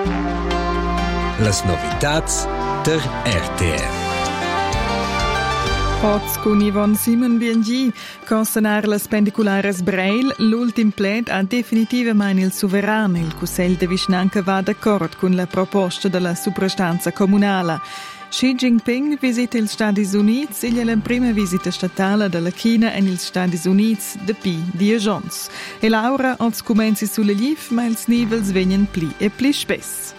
Las novitats der RTR. Oz con Yvonne Simon BNG, consenar las pendiculares Breil, l'ultim plet ha definitivamente il sovrano. Il Cussegl de Vischnaunca va d'accordo con la proposta della suprastanza comunale. Xi Jinping visita gli Stati Uniti e la prima visita statale della Cina negli Stati Uniti dopo 10 anni. E Laura oggi comincia sulle GIF, ma i livelli vengono più e più spesso.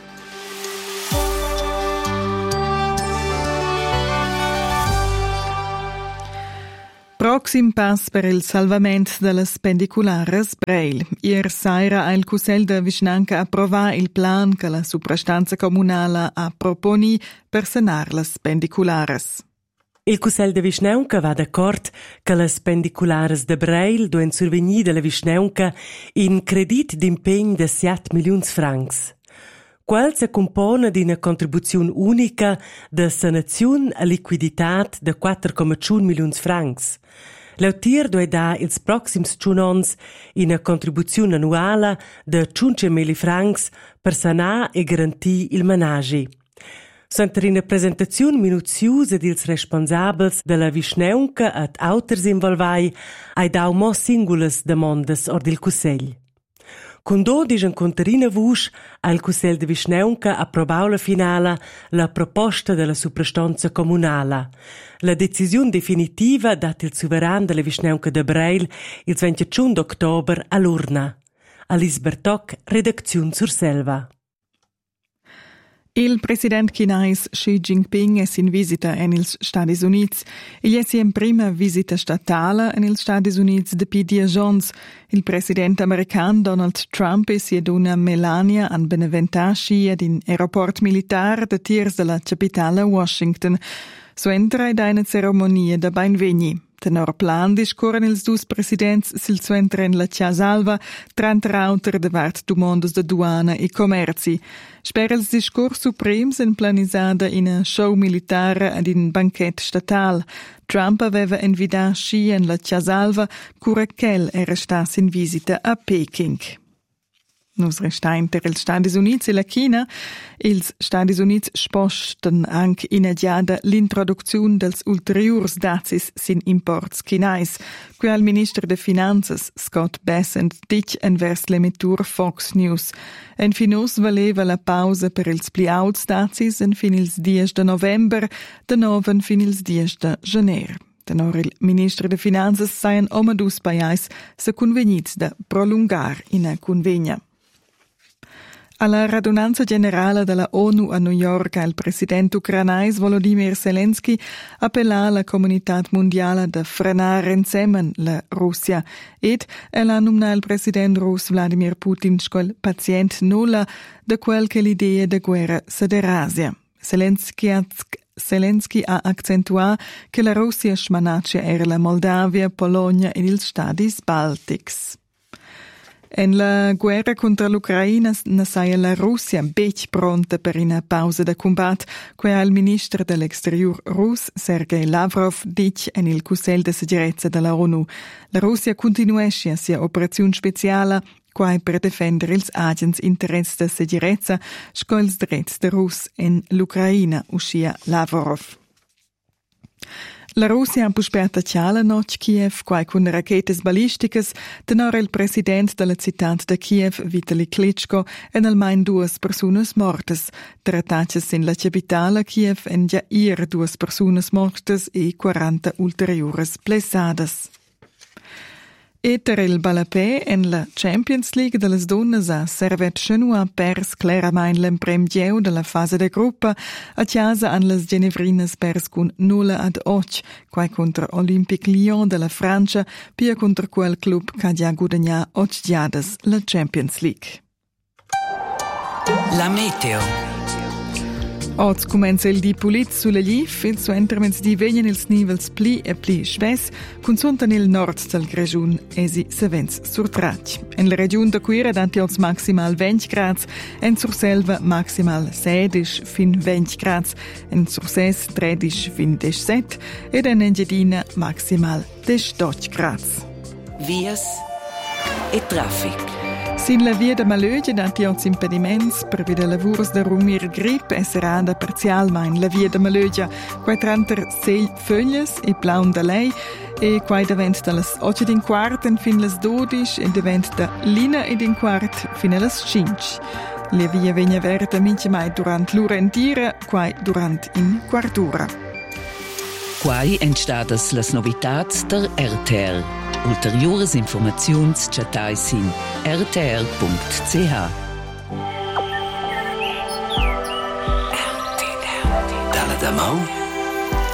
Proxim pass per il salvamento delle pendiculares Breil. Ieri sera ha il Cussegl de Vischnaunca approvato il plan che la suprastanza comunale ha proponi per sanar le pendiculares. Il Cussegl de Vischnaunca va d'accordo che le pendiculares de Breil devono survenire dalla Vischnaunca in credit d'impegno di 7 milioni di francs. Quel si compone di una contribuzione unica di sanazione a liquidità di 4,1 milioni di francs. L'autir deve dare ils proxims 2 anni una contribuzione annuale di 5.000 francs per sanar e garantire il menage. Sentire una presentazione minuziosa dels responsabili della Vischnaunca ed auters involvai hai dau mo singulas demandas or del Cussegl. Con 12 contarina vusch ha il Cussegl de Vischnaunca approvau la finale la proposta della suprastanza comunale. La decisione definitiva dat il sovrano della Vischnaunca de Breil il 21 ottobre all'urna. Alice Bertoc, redazione sur Selva. Il presidente chinese Xi Jinping è in visita negli Stati Uniti. Egli è in prima visita statale negli Stati Uniti dopo 10 anni. Il presidente americano Donald Trump è una Melania an Beneventaci ad in aeroporto militare de tiers della capitale Washington. Suentra ed una ceremonia da benvegni. Tenor plan discorren ils dus presidents sil suentra in la Chiasalva, trant rauter de vart domandas de duana e commerci. Sper ils discors suprems en planisada in a show militare ad in banquet statal. Trump aveva invitato Xi in la Chiasalva, cura ch'el era stas in visita a Peking. Nos restain per els Stati Units e la China, ils Stati Units sposten anche inadiada l'introduzione dels ulteriors dazis sin imports chinais, qui al Ministro de Finanzas Scott Bessent dic envers l'emittur Fox News. En finos valeva la pausa per ils pliauts dazis en fin ils 10 de november, de noven fin ils 10 de janeir. Tenor il Ministro de Finanzas saien omadus paiais se convenits de prolungar ina convegna. Alla radunanza generale della ONU a New York, il presidente ucrainese Volodymyr Zelensky appella alla comunità mondiale di frenare insieme la Russia ed ella nomina il presidente russo Vladimir Putin come paziente nulla di quel che l'idea di guerra si derasia. Zelensky ha accentuato che la Russia smanaccia era la Moldavia, Polonia e gli Stati Baltics. En la guerra contro l'Ucraina nasce la Russia bec pronta per una pausa de combat, que al ministro dell'Exterior rus Sergei Lavrov dice en il Cussegl de Sicurezza della ONU. La Russia continuesce a sia operazione speciale quai per difendere ils agents interessi de sicurezza scoils drets de Rus en l'Ucraina, uscia Lavrov. La Russia ha pusperta ciala noc Kiev, quai con rachetes ballisticas, tenor il president della città de Kiev, Vitali Klitschko, en almain 2 personas mortes. Trattaces in la capitale Kiev en già 2 personas mortes e 40 ulteriores blessadas. E per il balapè en la Champions League delle donne a Servet Chenu ha pers clarament l'empremdieu della fase de gruppa a casa an les genevrines pers con 0-8, quai contra Olympique Lyon della Francia, pia contra quel club che ha già guadagnato 8 giades la Champions League. La meteo. Oggi comincia il di pulit sulle GIF, il suo intermezzo di vengono ils nivels pli e pli spes, consunta nel nord del region esi sevens sur trac. In la region da Cuira danti als maximal 20 gradi, en sur selva maximal 16 fin 20 gradi, en sur ses 13 fin 17 ed en Engiadina maximal 18 gradi. Vias e traffic. Sin la via da Malögia dati oz impediments per via lavurs da rumir grip e serada parzialmein la via da Malögia, quai tranter sei föglias e plaun da lei e quai davent da las 8:15 fin las 12 e davent da lina ed in quart fin las 5. La via vegna verda mince mai durant l'ura entira, quai durant in quartura. Quai entstadas las novitats der RTR. Ulteriores informaziuns chatais in rtr.ch. Dalla Damau